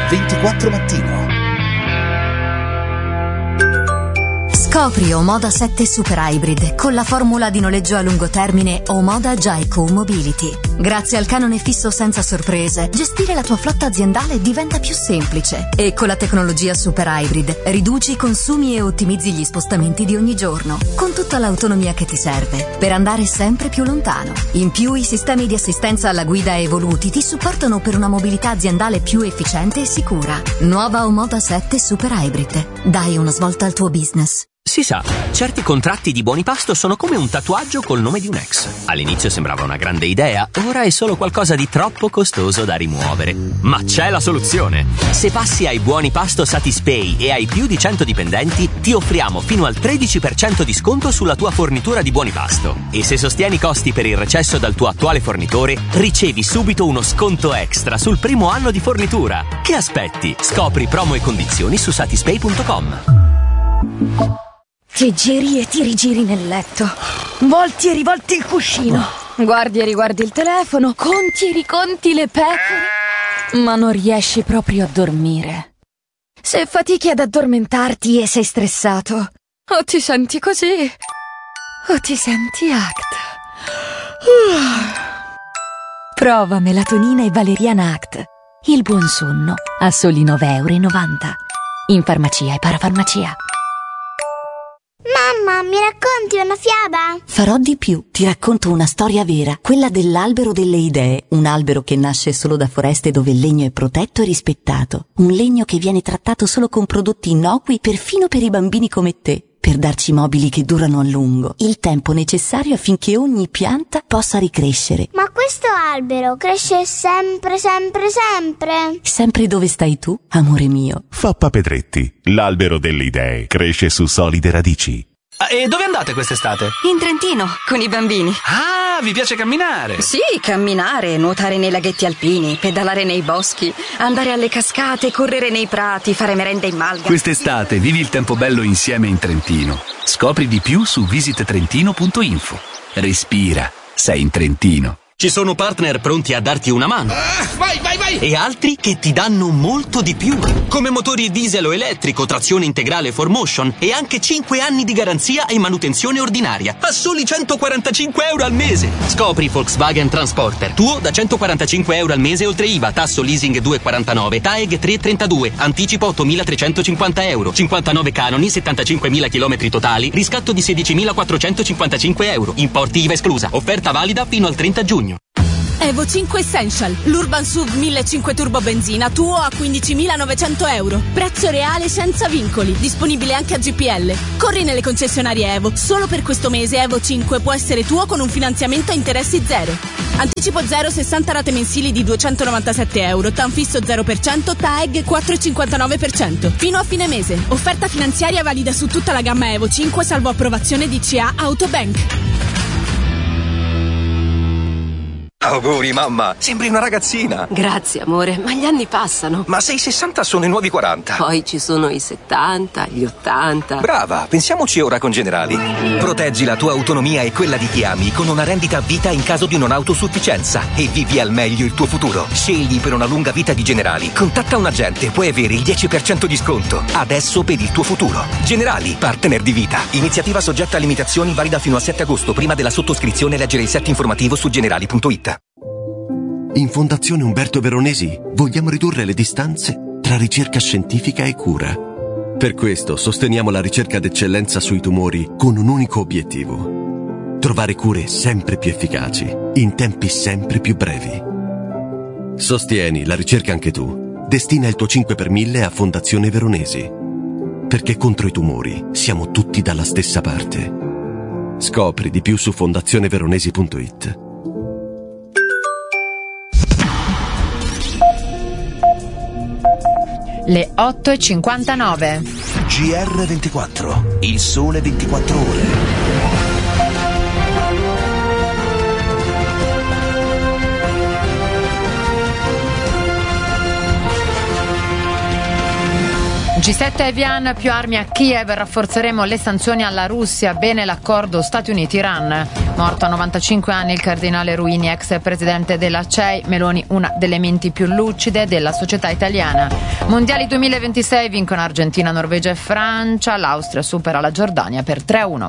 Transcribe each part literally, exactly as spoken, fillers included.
ventiquattro Mattino. Scopri Omoda sette Super Hybrid con la formula di noleggio a lungo termine Omoda Jaico Mobility. Grazie al canone fisso senza sorprese, gestire la tua flotta aziendale diventa più semplice. E con la tecnologia Super Hybrid riduci i consumi e ottimizzi gli spostamenti di ogni giorno, con tutta l'autonomia che ti serve per andare sempre più lontano. In più, i sistemi di assistenza alla guida evoluti ti supportano per una mobilità aziendale più efficiente e sicura. Nuova Omoda sette Super Hybrid. Dai una svolta al tuo business. Si sa, certi contratti di buoni pasto sono come un tatuaggio col nome di un ex. All'inizio sembrava una grande idea, ora è solo qualcosa di troppo costoso da rimuovere. Ma c'è la soluzione! Se passi ai buoni pasto Satispay e hai più di cento dipendenti, ti offriamo fino al tredici per cento di sconto sulla tua fornitura di buoni pasto. E se sostieni i costi per il recesso dal tuo attuale fornitore, ricevi subito uno sconto extra sul primo anno di fornitura. Che aspetti? Scopri promo e condizioni su satispay punto com. Ti giri e ti rigiri nel letto, volti e rivolti il cuscino, guardi e riguardi il telefono, conti e riconti le pecore, ma non riesci proprio a dormire. Se fatichi ad addormentarti e sei stressato, o ti senti così, o ti senti Act. Prova melatonina e valeriana Act, il buon sonno a soli nove e novanta euro, in farmacia e parafarmacia. Mamma, mi racconti una fiaba? Farò di più. Ti racconto una storia vera, quella dell'albero delle idee, un albero che nasce solo da foreste dove il legno è protetto e rispettato, un legno che viene trattato solo con prodotti innocui perfino per i bambini come te, per darci mobili che durano a lungo, il tempo necessario affinché ogni pianta possa ricrescere. Ma questo albero cresce sempre, sempre, sempre? Sempre dove stai tu, amore mio. Fappa Pedretti, l'albero delle idee, cresce su solide radici. Ah, e dove andate quest'estate? In Trentino, con i bambini. Ah, vi piace camminare? Sì, camminare, nuotare nei laghetti alpini, pedalare nei boschi, andare alle cascate, correre nei prati, fare merenda in malga. Quest'estate vivi il tempo bello insieme in Trentino. Scopri di più su visit trentino punto info. Respira, sei in Trentino. Ci sono partner pronti a darti una mano. Ah, vai, vai, vai! E altri che ti danno molto di più. Come motori diesel o elettrico, trazione integrale four motion e anche cinque anni di garanzia e manutenzione ordinaria. A soli centoquarantacinque euro al mese. Scopri Volkswagen Transporter. Tuo da centoquarantacinque euro al mese oltre I V A, tasso leasing due virgola quarantanove, T A E G tre virgola trentadue, anticipo ottomilatrecentocinquanta euro, cinquantanove canoni, settantacinquemila chilometri totali, riscatto di sedicimilaquattrocentocinquantacinque euro, importi I V A esclusa. Offerta valida fino al trenta giugno. Evo cinque Essential, l'Urban S U V millecinquecento turbo benzina, tuo a quindicimilanovecento euro. Prezzo reale senza vincoli, disponibile anche a G P L. Corri nelle concessionarie Evo. Solo per questo mese Evo cinque può essere tuo con un finanziamento a interessi zero. Anticipo zero, sessanta rate mensili di duecentonovantasette euro, T A N fisso zero per cento, T A E G quattro virgola cinquantanove per cento. Fino a fine mese. Offerta finanziaria valida su tutta la gamma Evo cinque, salvo approvazione di C A Autobank. Auguri mamma, sembri una ragazzina. Grazie amore, ma gli anni passano. Ma se i sessanta sono i nuovi quaranta. Poi ci sono i settanta, gli ottanta. Brava, pensiamoci ora con Generali. Proteggi la tua autonomia e quella di chi ami con una rendita a vita in caso di non autosufficienza e vivi al meglio il tuo futuro. Scegli per una lunga vita di Generali. Contatta un agente, puoi avere il dieci per cento di sconto. Adesso per il tuo futuro. Generali, partner di vita. Iniziativa soggetta a limitazioni, valida fino al sette agosto. Prima della sottoscrizione leggere il set informativo su generali punto it. In Fondazione Umberto Veronesi vogliamo ridurre le distanze tra ricerca scientifica e cura. Per questo sosteniamo la ricerca d'eccellenza sui tumori con un unico obiettivo: trovare cure sempre più efficaci, in tempi sempre più brevi. Sostieni la ricerca anche tu. Destina il tuo cinque per mille a Fondazione Veronesi. Perché contro i tumori siamo tutti dalla stessa parte. Scopri di più su fondazione veronesi punto it. Le otto e cinquantanove. G R ventiquattro, il sole ventiquattro ore. G sette Evian, più armi a Kiev, rafforzeremo le sanzioni alla Russia, bene l'accordo Stati Uniti-Iran. Morto a novantacinque anni il cardinale Ruini, ex presidente della C E I, Meloni una delle menti più lucide della società italiana. Mondiali duemilaventisei vincono Argentina, Norvegia e Francia, l'Austria supera la Giordania per tre a uno.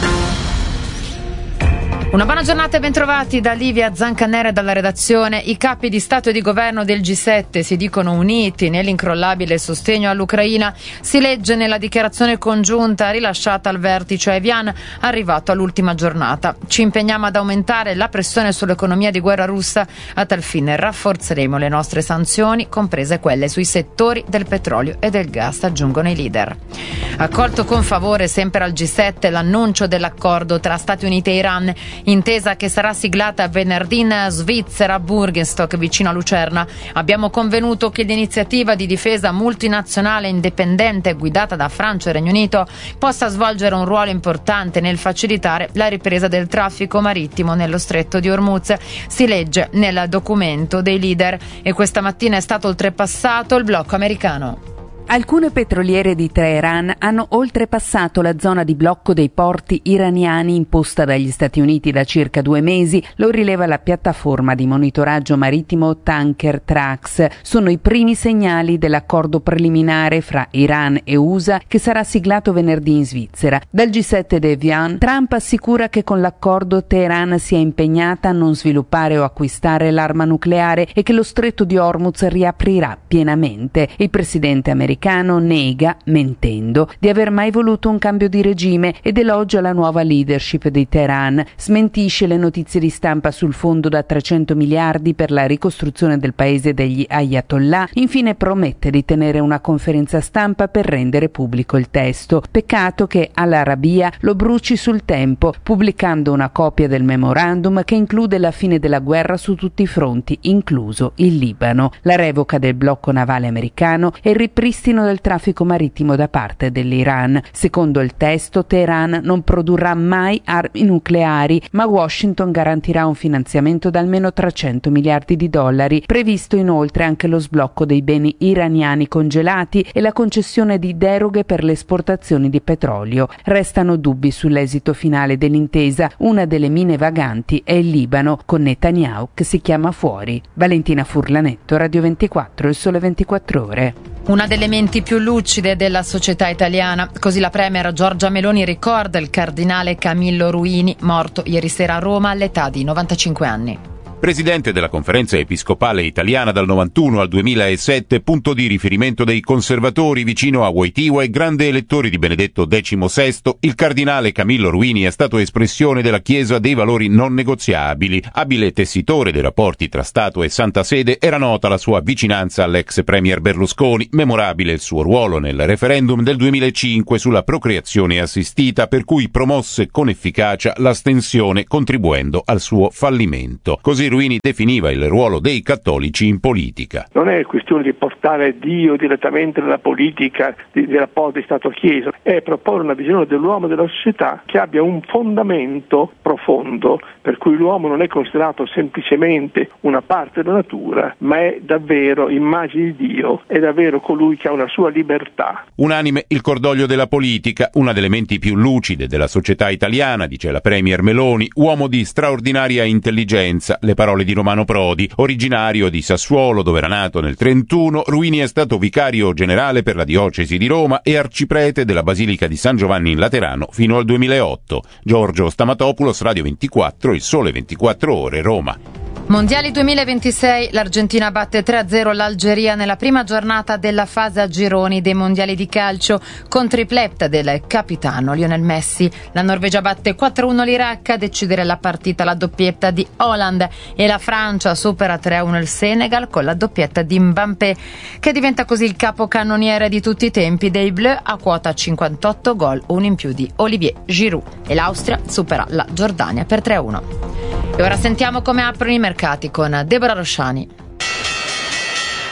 Una buona giornata e bentrovati da Livia Zancanera dalla redazione. I capi di Stato e di Governo del G sette si dicono uniti nell'incrollabile sostegno all'Ucraina. Si legge nella dichiarazione congiunta rilasciata al vertice Evian, arrivato all'ultima giornata. Ci impegniamo ad aumentare la pressione sull'economia di guerra russa. A tal fine rafforzeremo le nostre sanzioni, comprese quelle sui settori del petrolio e del gas, aggiungono i leader. Accolto con favore sempre al G sette l'annuncio dell'accordo tra Stati Uniti e Iran, intesa che sarà siglata venerdì in Svizzera, a Burgenstock, vicino a Lucerna. Abbiamo convenuto che l'iniziativa di difesa multinazionale indipendente guidata da Francia e Regno Unito possa svolgere un ruolo importante nel facilitare la ripresa del traffico marittimo nello stretto di Hormuz. Si legge nel documento dei leader, e questa mattina è stato oltrepassato il blocco americano. Alcune petroliere di Teheran hanno oltrepassato la zona di blocco dei porti iraniani imposta dagli Stati Uniti da circa due mesi, lo rileva la piattaforma di monitoraggio marittimo Tanker Trax. Sono i primi segnali dell'accordo preliminare fra Iran e U S A che sarà siglato venerdì in Svizzera. Dal G sette di Evian, Trump assicura che con l'accordo Teheran sia impegnata a non sviluppare o acquistare l'arma nucleare e che lo stretto di Hormuz riaprirà pienamente. Il presidente americano nega, mentendo, di aver mai voluto un cambio di regime ed elogia la nuova leadership di Teheran. Smentisce le notizie di stampa sul fondo da trecento miliardi per la ricostruzione del paese degli Ayatollah. Infine promette di tenere una conferenza stampa per rendere pubblico il testo. Peccato che Al-Arabiya lo bruci sul tempo, pubblicando una copia del memorandum che include la fine della guerra su tutti i fronti, incluso il Libano, la revoca del blocco navale americano e il ripristino del traffico marittimo da parte dell'Iran. Secondo il testo, Teheran non produrrà mai armi nucleari, ma Washington garantirà un finanziamento da almeno trecento miliardi di dollari. Previsto inoltre anche lo sblocco dei beni iraniani congelati e la concessione di deroghe per le esportazioni di petrolio. Restano dubbi sull'esito finale dell'intesa. Una delle mine vaganti è il Libano, con Netanyahu che si chiama fuori. Valentina Furlanetto, Radio ventiquattro, Il Sole ventiquattro Ore. Una delle menti più lucide della società italiana, così la premier Giorgia Meloni ricorda il cardinale Camillo Ruini, morto ieri sera a Roma all'età di novantacinque anni. Presidente della Conferenza Episcopale Italiana dal novantuno al duemilasette, punto di riferimento dei conservatori vicino a Wojtyła e grande elettore di Benedetto diciassette, il cardinale Camillo Ruini è stato espressione della Chiesa dei valori non negoziabili. Abile tessitore dei rapporti tra Stato e Santa Sede, era nota la sua vicinanza all'ex premier Berlusconi, memorabile il suo ruolo nel referendum del duemilacinque sulla procreazione assistita, per cui promosse con efficacia l'astensione contribuendo al suo fallimento. Così Ruini definiva il ruolo dei cattolici in politica. Non è questione di portare Dio direttamente nella politica di, di rapporti Stato-Chiesa, è proporre una visione dell'uomo e della società che abbia un fondamento profondo, per cui l'uomo non è considerato semplicemente una parte della natura, ma è davvero immagine di Dio, è davvero colui che ha una sua libertà. Unanime il cordoglio della politica, una delle menti più lucide della società italiana, dice la premier Meloni, uomo di straordinaria intelligenza. Le parole di Romano Prodi, originario di Sassuolo, dove era nato nel trentuno, Ruini è stato vicario generale per la diocesi di Roma e arciprete della Basilica di San Giovanni in Laterano fino al duemilaotto. Giorgio Stamatopoulos, Radio ventiquattro, Il Sole ventiquattro Ore, Roma. Mondiali duemilaventisei, l'Argentina batte tre a zero l'Algeria nella prima giornata della fase a gironi dei mondiali di calcio con tripletta del capitano Lionel Messi. La Norvegia batte quattro a uno l'Iraq, a decidere la partita la doppietta di Haaland, e la Francia supera tre a uno il Senegal con la doppietta di Mbappé, che diventa così il capocannoniere di tutti i tempi dei Bleu a quota cinquantotto gol, uno in più di Olivier Giroud, e l'Austria supera la Giordania per tre a uno. E ora sentiamo come aprono i mercati con Deborah Rosciani.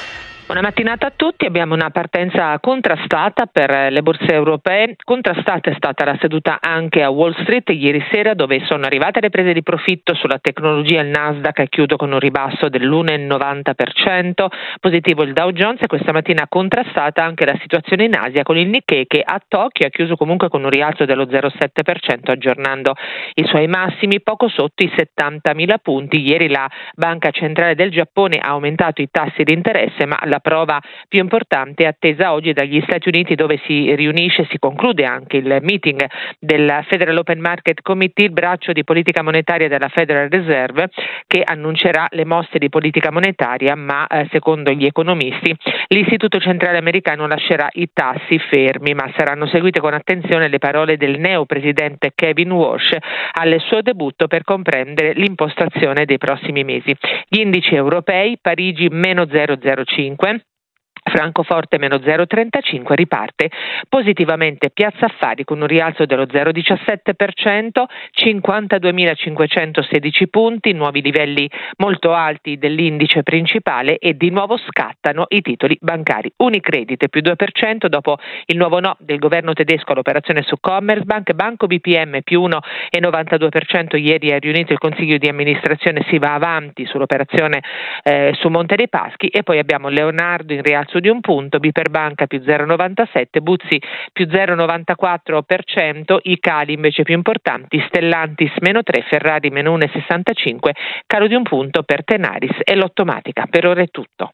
Buona mattinata a tutti, abbiamo una partenza contrastata per le borse europee. Contrastata è stata la seduta anche a Wall Street ieri sera, dove sono arrivate le prese di profitto sulla tecnologia. Il Nasdaq è chiuso con un ribasso dell'uno virgola novanta per cento, positivo il Dow Jones, e questa mattina contrastata anche la situazione in Asia, con il Nikkei che a Tokyo ha chiuso comunque con un rialzo dello zero virgola sette per cento, aggiornando i suoi massimi poco sotto i settantamila punti. Ieri la Banca Centrale del Giappone ha aumentato i tassi di interesse, ma la prova più importante è attesa oggi dagli Stati Uniti, dove si riunisce, si conclude anche il meeting del Federal Open Market Committee, il braccio di politica monetaria della Federal Reserve, che annuncerà le mosse di politica monetaria, ma eh, secondo gli economisti l'Istituto Centrale Americano lascerà i tassi fermi, ma saranno seguite con attenzione le parole del neo presidente Kevin Walsh al suo debutto per comprendere l'impostazione dei prossimi mesi. Gli indici europei: Parigi meno zero virgola zero cinque, Francoforte meno zero virgola trentacinque, riparte positivamente Piazza Affari con un rialzo dello zero virgola diciassette per cento, cinquantaduemilacinquecentosedici punti, nuovi livelli molto alti dell'indice principale, e di nuovo scattano i titoli bancari. Unicredit più due per cento dopo il nuovo no del governo tedesco all'operazione su Commerzbank. Banco B P M più uno virgola novantadue per cento, ieri è riunito il consiglio di amministrazione, si va avanti sull'operazione eh, su Monte dei Paschi. E poi abbiamo Leonardo in rialzo di un punto, Biper Banca più zero virgola novantasette, Buzzi più zero virgola novantaquattro per cento, i cali invece più importanti: Stellantis meno tre, Ferrari meno uno virgola sessantacinque, calo di un punto per Tenaris e Lottomatica. Per ora è tutto.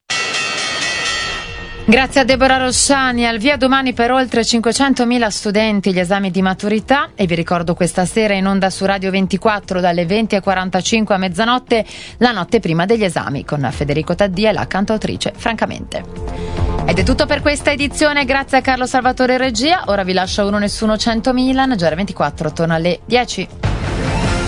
Grazie a Deborah Rosciani. Al via domani per oltre cinquecentomila studenti gli esami di maturità, e vi ricordo questa sera in onda su Radio ventiquattro dalle venti e quarantacinque a mezzanotte la notte prima degli esami con Federico Taddia e la cantautrice Francamente. Ed è tutto per questa edizione, grazie a Carlo Salvatore Regia. Ora vi lascio Uno Nessuno Cento Milan. G R ventiquattro torna alle dieci.